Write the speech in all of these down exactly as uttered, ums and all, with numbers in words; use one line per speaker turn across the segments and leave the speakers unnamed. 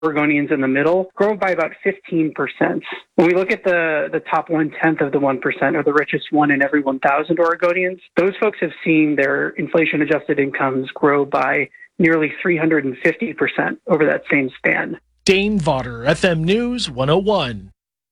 Oregonians in the middle, grown by about fifteen percent. When we look at the, the top one-tenth of the one percent, or the richest one in every one thousand Oregonians, those folks have seen their inflation-adjusted incomes grow by nearly three hundred fifty percent over that same span.
Dane Vodder, F M News one oh one.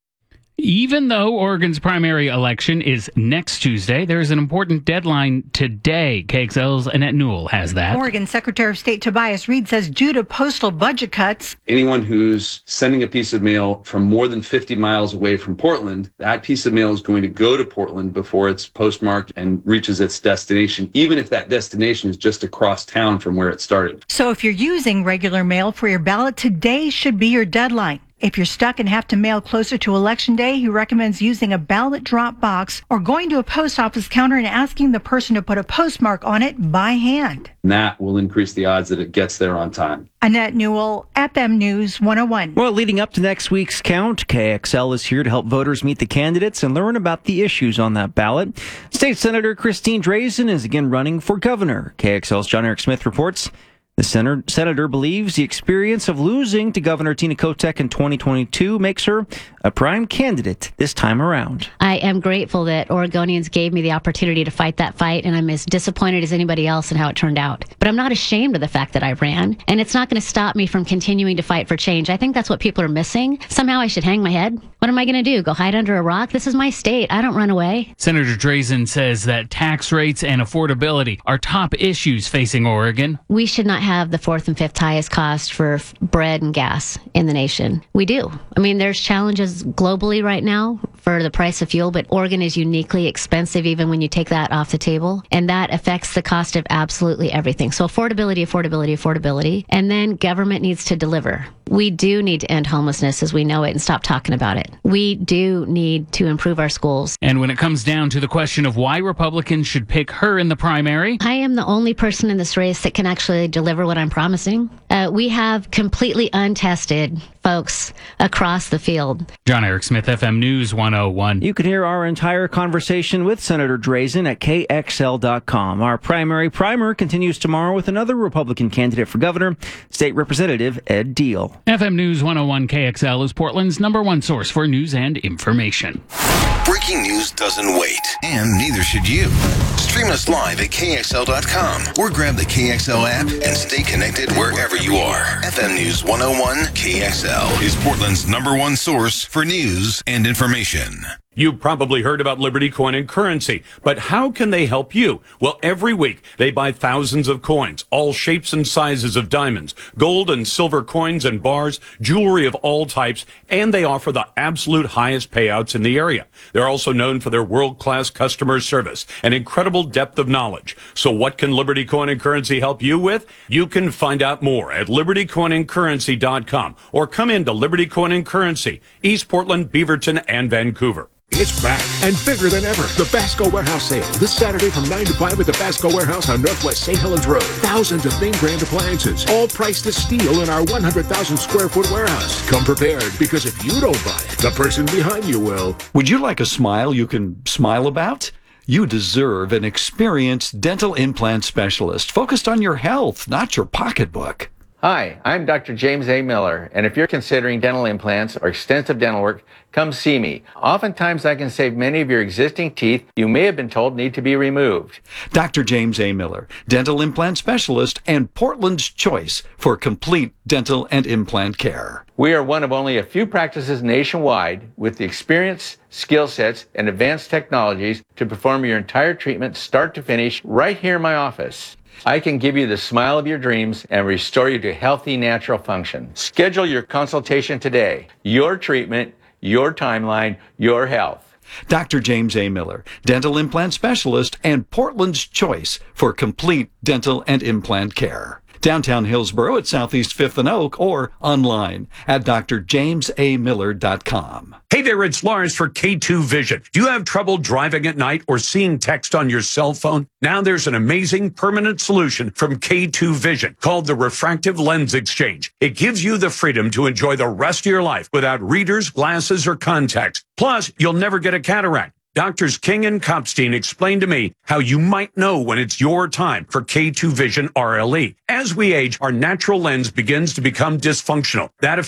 Even though Oregon's primary election is next Tuesday, there is an important deadline today. K X L's Annette Newell has that.
Oregon Secretary of State Tobias Reed says due to postal budget cuts,
anyone who's sending a piece of mail from more than fifty miles away from Portland, that piece of mail is going to go to Portland before it's postmarked and reaches its destination, even if that destination is just across town from where it started.
So if you're using regular mail for your ballot, today should be your deadline. If you're stuck and have to mail closer to Election Day, he recommends using a ballot drop box or going to a post office counter and asking the person to put a postmark on it by hand.
And that will increase the odds that it gets there on time.
Annette Newell, F M News one oh one.
Well, leading up to next week's count, K X L is here to help voters meet the candidates and learn about the issues on that ballot. State Senator Christine Drazan is again running for governor. K X L's John Eric Smith reports. The senator, senator believes the experience of losing to Governor Tina Kotek in twenty twenty-two makes her a prime candidate this time around.
I am grateful that Oregonians gave me the opportunity to fight that fight, and I'm as disappointed as anybody else in how it turned out. But I'm not ashamed of the fact that I ran, and it's not going to stop me from continuing to fight for change. I think that's what people are missing. Somehow I should hang my head. What am I going to do? Go hide under a rock? This is my state. I don't run away.
Senator Drazan says that tax rates and affordability are top issues facing Oregon.
We should not have the fourth and fifth highest cost for f- bread and gas in the nation. We do. I mean, there's challenges globally right now for the price of fuel, but Oregon is uniquely expensive even when you take that off the table, and that affects the cost of absolutely everything. So affordability, affordability, affordability, and then government needs to deliver. We do need to end homelessness as we know it and stop talking about it. We do need to improve our schools.
And when it comes down to the question of why Republicans should pick her in the primary,
I am the only person in this race that can actually deliver what I'm promising. Uh, we have completely untested folks across the field.
John Eric Smith, F M News one oh one.
You can hear our entire conversation with Senator Drazan at K X L dot com. Our primary primer continues tomorrow with another Republican candidate for governor, State Representative Ed Deal.
F M News one oh one K X L is Portland's number one source for news and information.
Breaking news doesn't wait, and neither should you. Stream us live at K X L dot com or grab the K X L app and stay connected wherever you are. F M News one oh one K X L is Portland's number one source for news and information.
You've probably heard about Liberty Coin and Currency, but how can they help you? Well, every week they buy thousands of coins, all shapes and sizes of diamonds, gold and silver coins and bars, jewelry of all types, and they offer the absolute highest payouts in the area. They're also known for their world-class customer service and incredible depth of knowledge. So what can Liberty Coin and Currency help you with? You can find out more at liberty coin and currency dot com or come into Liberty Coin and Currency, East Portland, Beaverton, and Vancouver.
It's back and bigger than ever. The Basco Warehouse Sale. This Saturday from nine to five at the Basco Warehouse on Northwest Saint Helens Road. Thousands of name brand appliances, all priced to steal in our one hundred thousand square foot warehouse. Come prepared, because if you don't buy it, the person behind you will.
Would you like a smile you can smile about? You deserve an experienced dental implant specialist focused on your health, not your pocketbook.
Hi, I'm Doctor James A. Miller, and if you're considering dental implants or extensive dental work, come see me. Oftentimes I can save many of your existing teeth you may have been told need to be removed.
Doctor James A. Miller, dental implant specialist and Portland's choice for complete dental and implant care.
We are one of only a few practices nationwide with the experience, skill sets, and advanced technologies to perform your entire treatment start to finish right here in my office. I can give you the smile of your dreams and restore you to healthy, natural function. Schedule your consultation today. Your treatment, your timeline, your health.
Doctor James A. Miller, dental implant specialist and Portland's choice for complete dental and implant care. Downtown Hillsborough at Southeast fifth and Oak or online at d r james a miller dot com.
Hey there, it's Lars for K two Vision. Do you have trouble driving at night or seeing text on your cell phone? Now there's an amazing permanent solution from K two Vision called the Refractive Lens Exchange. It gives you the freedom to enjoy the rest of your life without readers, glasses, or contacts. Plus, you'll never get a cataract. Doctors King and Kopstein explained to me how you might know when it's your time for K two Vision R L E. As we age, our natural lens begins to become dysfunctional. That